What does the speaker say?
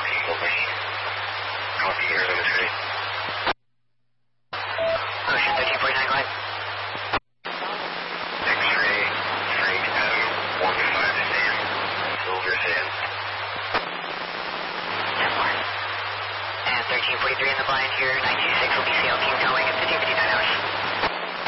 Copy, Arizona City. Ocean 1349, go ahead. X-ray, Frank M15 Sam, Silver Sam. 10-4. And 1343 in the blind here, 926 will be CL team towing at 1559 hours.